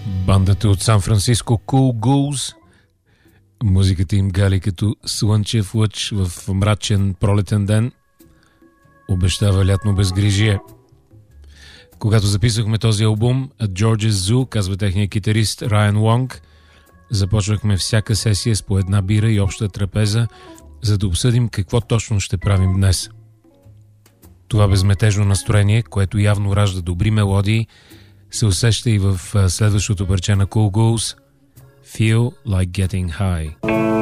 Бандата от Сан Франциско Cool Ghouls. Музиката им гали като слънчев лъч в мрачен пролетен ден. Обещава лятно безгрижие. Когато записахме този албум, George's Zoo, казва техния китарист Райан Лонг, започвахме всяка сесия с по една бира и обща трапеза, за да обсъдим какво точно ще правим днес. Това безметежно настроение, което явно ражда добри мелодии, се усеща и в следващото парче на Cool Ghouls, Feel Like Getting High.